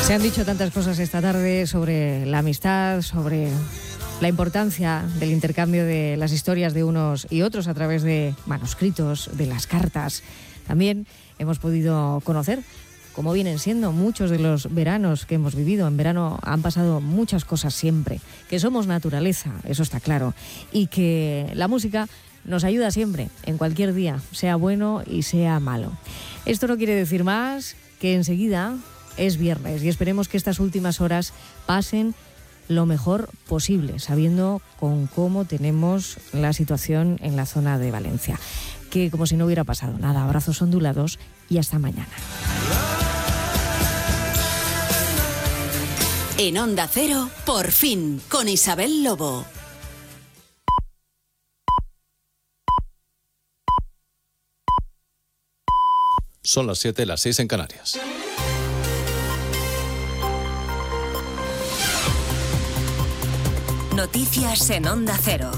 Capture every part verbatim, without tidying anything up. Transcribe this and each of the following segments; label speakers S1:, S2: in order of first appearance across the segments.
S1: Se han dicho tantas cosas esta tarde sobre la amistad, sobre la importancia del intercambio de las historias de unos y otros a través de manuscritos, de las cartas. También hemos podido conocer cómo vienen siendo muchos de los veranos que hemos vivido. En verano han pasado muchas cosas siempre, que somos naturaleza, eso está claro, y que la música nos ayuda siempre, en cualquier día, sea bueno y sea malo. Esto no quiere decir más que enseguida es viernes y esperemos que estas últimas horas pasen lo mejor posible, sabiendo con cómo tenemos la situación en la zona de Valencia. Que como si no hubiera pasado nada. Abrazos ondulados y hasta mañana.
S2: En Onda Cero, por fin, con Isabel Lobo.
S3: Son las siete, las seis en Canarias.
S2: Noticias en Onda Cero.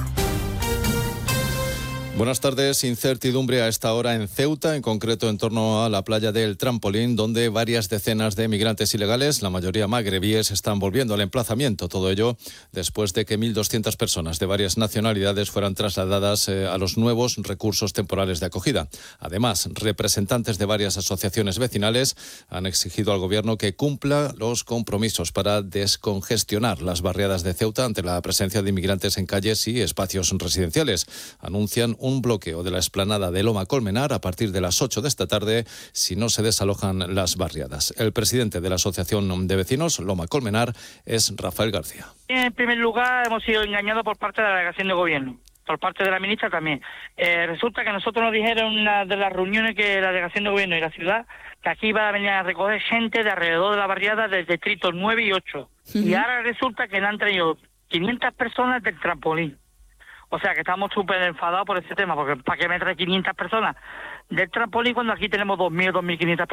S3: Buenas tardes. Incertidumbre a esta hora en Ceuta, en concreto en torno a la playa del Trampolín, donde varias decenas de migrantes ilegales, la mayoría magrebíes, están volviendo al emplazamiento. Todo ello después de que mil doscientas personas de varias nacionalidades fueran trasladadas eh, a los nuevos recursos temporales de acogida. Además, representantes de varias asociaciones vecinales han exigido al gobierno que cumpla los compromisos para descongestionar las barriadas de Ceuta ante la presencia de inmigrantes en calles y espacios residenciales. Anuncian un un bloqueo de la explanada de Loma Colmenar a partir de las ocho de esta tarde si no se desalojan las barriadas. El presidente de la Asociación de Vecinos, Loma Colmenar, es Rafael García.
S4: En primer lugar, hemos sido engañados por parte de la delegación de gobierno, por parte de la ministra también. Eh, resulta que nosotros nos dijeron en una de las reuniones que la delegación de gobierno y la ciudad, que aquí iba a venir a recoger gente de alrededor de la barriada del distrito nueve y ocho. Uh-huh. Y ahora resulta que le han traído quinientas personas del Trampolín. O sea que estamos súper enfadados por ese tema, porque ¿para qué me trae quinientas personas del Trampolín cuando aquí tenemos dos mil, dos mil quinientas personas?